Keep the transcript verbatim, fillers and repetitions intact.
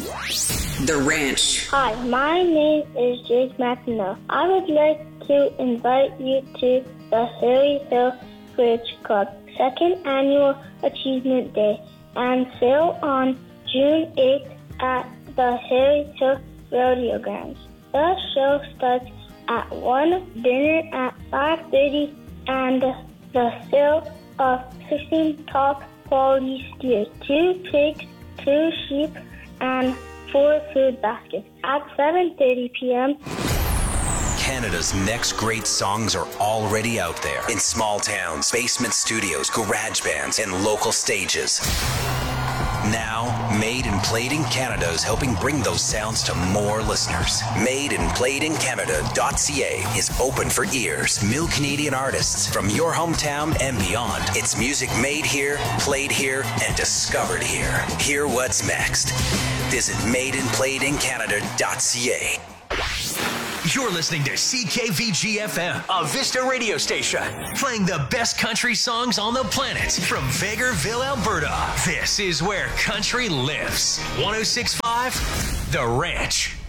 The Ranch. Hi, my name is Jake McEnroe. I would like to invite you to the Harry Hill Bridge Club second annual Achievement Day and sale on June eighth at the Harry Hill Rodeo Grounds. The show starts at one, dinner at five thirty, and the sale of sixteen top quality steers, two pigs, two sheep, and four food baskets at seven thirty p.m. Canada's next great songs are already out there in small towns, basement studios, garage bands, and local stages. Now, Made and Played in Canada is helping bring those sounds to more listeners. made and played in canada dot c a is open for ears. New Canadian artists from your hometown and beyond. It's music made here, played here, and discovered here. Hear what's next. Visit made and played in canada dot c a. You're listening to C K V G F M, a Vista radio station, playing the best country songs on the planet from Vegreville, Alberta. This is where country lives. one oh six point five The Ranch.